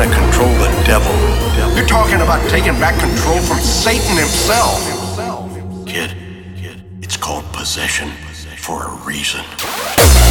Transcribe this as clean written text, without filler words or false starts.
to control the devil. You're talking about taking back control from Satan himself. Kid, it's called possession for a reason.